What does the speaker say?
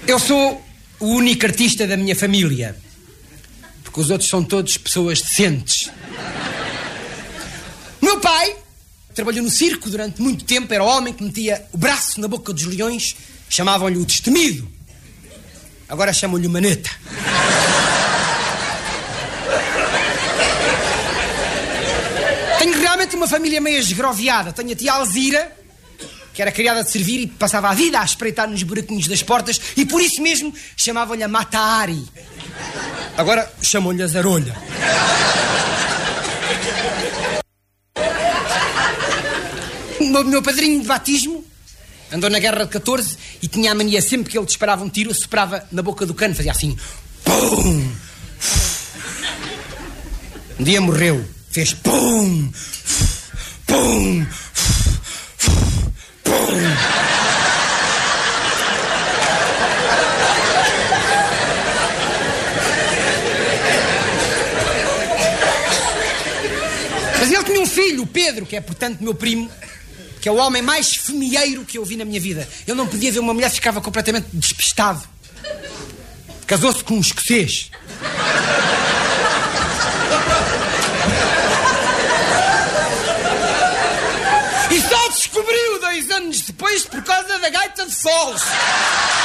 Eu sou o único artista da minha família, porque os outros são todos pessoas decentes. O meu pai trabalhou no circo durante muito tempo, era o homem que metia o braço na boca dos leões, chamavam-lhe o destemido. Agora chamam-lhe o maneta. Tenho realmente uma família meio esgroviada. Tenho a tia Alzira, que era criada de servir e passava a vida a espreitar nos buraquinhos das portas, e por isso mesmo chamavam-lhe a Mata-Hari. Agora chamam-lhe a Zarolha. O meu padrinho de batismo andou na guerra de 14 e tinha a mania, sempre que ele disparava um tiro, soprava na boca do cano, fazia assim. Pum! Um dia morreu, fez pum! Pum! Pum! Mas ele tinha um filho, o Pedro, que é, portanto, meu primo, que é o homem mais femieiro que eu vi na minha vida. Ele não podia ver uma mulher, ficava completamente despistado. Casou-se com um escocês. E só descobriu 2 anos depois por causa da gaita de foles.